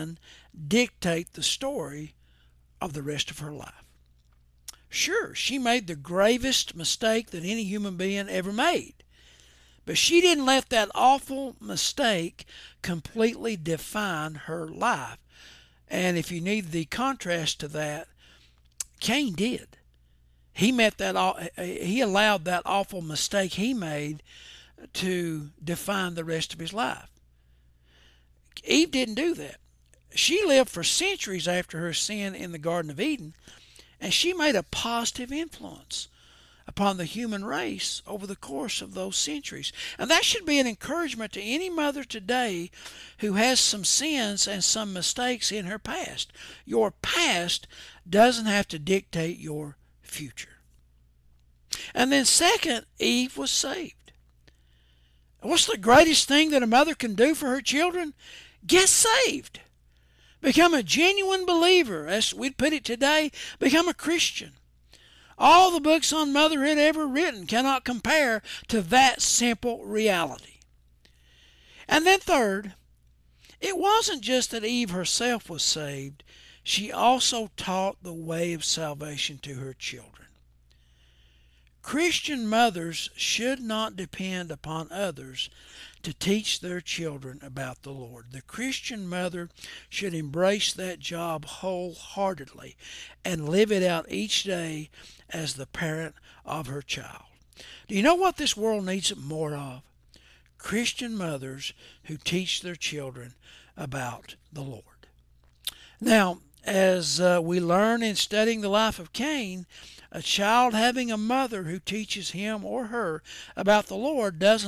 sin dictate the story of the rest of her life. Sure, she made the gravest mistake that any human being ever made. But she didn't let that awful mistake completely define her life. And if you need the contrast to that, Cain did. He allowed that awful mistake he made to define the rest of his life. Eve didn't do that. She lived for centuries after her sin in the Garden of Eden, and she made a positive influence upon the human race over the course of those centuries. And that should be an encouragement to any mother today who has some sins and some mistakes in her past. Your past doesn't have to dictate your future. And then second, Eve was saved. What's the greatest thing that a mother can do for her children? Get saved. Become a genuine believer, as we'd put it today. Become a Christian. All the books on motherhood ever written cannot compare to that simple reality. And then third, it wasn't just that Eve herself was saved. She also taught the way of salvation to her children. Christian mothers should not depend upon others to teach their children about the Lord. The Christian mother should embrace that job wholeheartedly and live it out each day as the parent of her child. Do you know what this world needs more of? Christian mothers who teach their children about the Lord. Now, as we learn in studying the life of Cain, a child having a mother who teaches him or her about the Lord doesn't